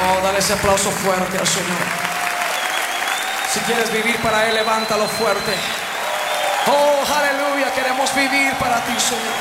Oh, dale ese aplauso fuerte al Señor. Si quieres vivir para Él, levántalo fuerte. Oh, aleluya, queremos vivir para ti, Señor.